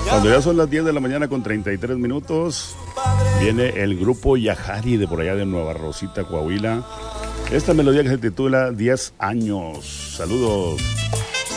Cuando ya son las 10 de la mañana con 33 minutos, viene el grupo Yajari de por allá de Nueva Rosita, Coahuila. Esta melodía que se titula 10 años. Saludos.